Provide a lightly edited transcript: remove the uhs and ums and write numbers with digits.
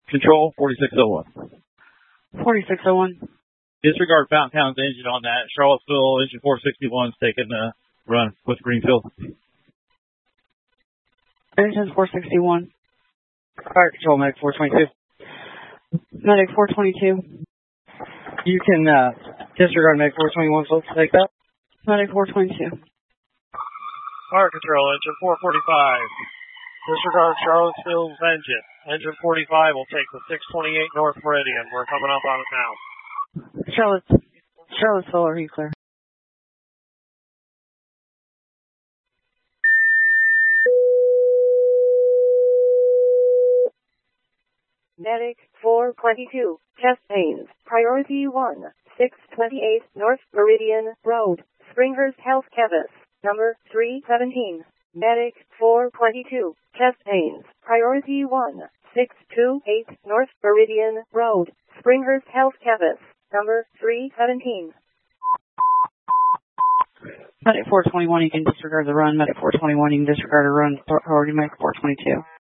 Control 4601. 4601. Disregard Fountain Town's engine on that. Charlottesville engine 461 is taking the run with Greenfield. Engine 461. Fire Control, Medic 422. Medic 422. You can disregard Medic 421, folks. Take that. Medic 422. Fire Control, engine 445. Disregard Charlottesville's engine. Engine 45 will take the 628 North Meridian. We're coming up on it now. Charlottesville, are you clear? Medic 422, chest pains, priority 1, 628 North Meridian Road, Springhurst Health Campus, number 317. Medic 422, chest pains, priority 1, 628 North Meridian Road, Springhurst Health Campus, number 317. Medic 421, you can disregard the run. Medic 421, you can disregard a run. Priority Medic 422.